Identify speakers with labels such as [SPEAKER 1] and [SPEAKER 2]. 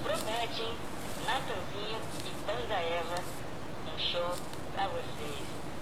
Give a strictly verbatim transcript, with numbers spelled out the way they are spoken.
[SPEAKER 1] Promete, hein? Natanzinho e Banda Eva, um show pra vocês.